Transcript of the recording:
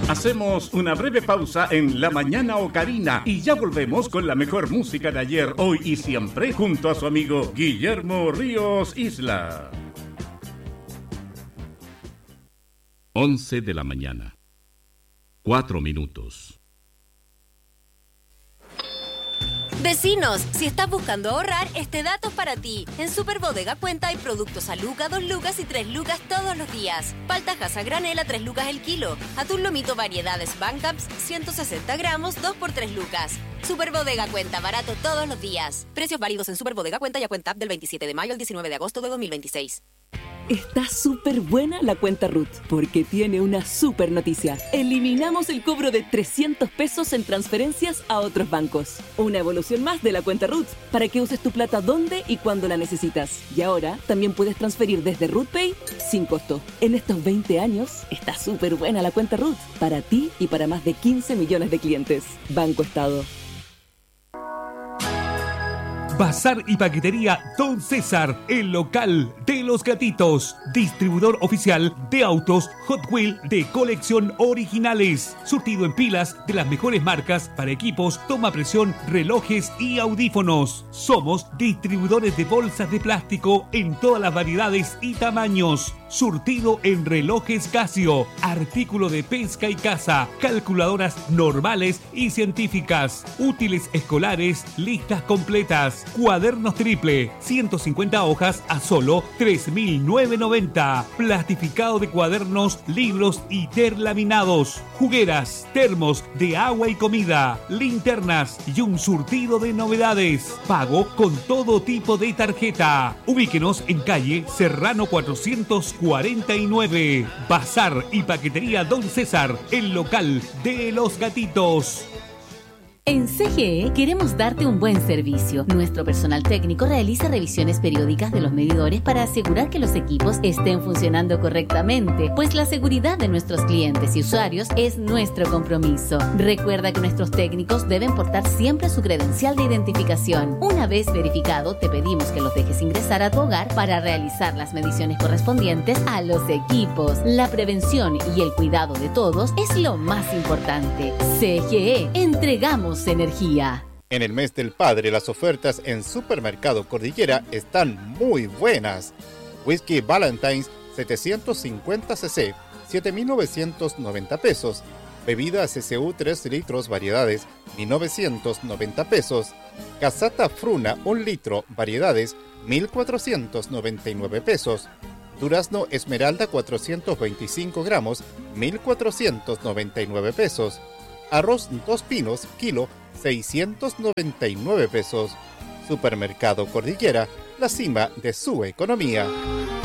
Hacemos una breve pausa en La Mañana Ocarina y ya volvemos con la mejor música de ayer, hoy y siempre junto a su amigo Guillermo Ríos Isla. 11 de la mañana. 4 minutos. Vecinos, si estás buscando ahorrar, este dato es para ti. En Super Bodega Cuenta hay productos a lucas, 2 lucas y 3 lucas todos los días. Paltajas a granel a 3 lucas el kilo. Atún lomito variedades Bancaps, 160 gramos, 2 por 3 lucas. Super Bodega Cuenta, barato todos los días. Precios válidos en Super Bodega Cuenta y a Cuenta del 27 de mayo al 19 de agosto de 2026. Está súper buena la cuenta RUT, porque tiene una súper noticia. Eliminamos el cobro de 300 pesos en transferencias a otros bancos. Una evolución más de la cuenta RUT, para que uses tu plata donde y cuando la necesitas. Y ahora también puedes transferir desde RUTPay sin costo. En estos 20 años, está súper buena la cuenta RUT, para ti y para más de 15 millones de clientes. Banco Estado. Bazar y Paquetería Don César, el local de los gatitos. Distribuidor oficial de autos Hot Wheel de colección originales. Surtido en pilas de las mejores marcas para equipos, toma presión, relojes y audífonos. Somos distribuidores de bolsas de plástico en todas las variedades y tamaños. Surtido en relojes Casio, artículo de pesca y caza, calculadoras normales y científicas, útiles escolares, listas completas, cuadernos triple, 150 hojas a solo 3.990, plastificado de cuadernos, libros y terlaminados, jugueras, termos de agua y comida, linternas y un surtido de novedades. Pago con todo tipo de tarjeta. Ubíquenos en calle Serrano 449. Bazar y Paquetería Don César, el local de los gatitos. En CGE queremos darte un buen servicio. Nuestro personal técnico realiza revisiones periódicas de los medidores para asegurar que los equipos estén funcionando correctamente, pues la seguridad de nuestros clientes y usuarios es nuestro compromiso. Recuerda que nuestros técnicos deben portar siempre su credencial de identificación. Una vez verificado, te pedimos que los dejes ingresar a tu hogar para realizar las mediciones correspondientes a los equipos. La prevención y el cuidado de todos es lo más importante. CGE, entregamos energía. En el mes del padre, las ofertas en Supermercado Cordillera están muy buenas. Whisky Valentine's 750 cc, 7.990 pesos. Bebida CCU 3 litros variedades, 1.990 pesos. Casata Fruna 1 litro variedades, 1.499 pesos. Durazno Esmeralda 425 gramos, 1.499 pesos. Arroz Dos Pinos, kilo, 699 pesos. Supermercado Cordillera, la cima de su economía.